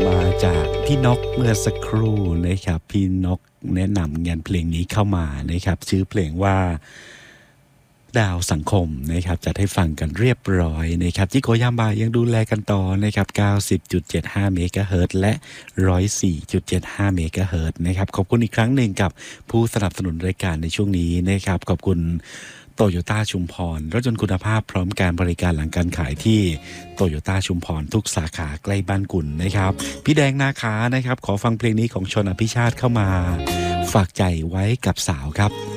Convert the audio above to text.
มาจากพี่นกเมื่อสักครู่นะครับพี่นกแนะนำงานเพลงนี้เข้ามานะครับชื่อเพลงว่าดาวสังคมนะครับจะให้ฟังกันเรียบร้อยนะครับจิโกยามบายังดูแลกันต่อนะครับ 90.75 เมกะเฮิรตซ์และ 104.75 เมกะเฮิรตซ์นะครับขอบคุณอีกครั้งหนึ่งกับผู้สนับสนุนรายการในช่วงนี้นะครับขอบคุณโตโยต้าชุมพรรถยนต์คุณภาพพร้อมการบริการหลังการขายที่โตโยต้าชุมพรทุกสาขาใกล้บ้านกุ่นนะครับพี่แดงนาคานะครับขอฟังเพลงนี้ของชนอภิชาติเข้ามาฝากใจไว้กับสาวครับ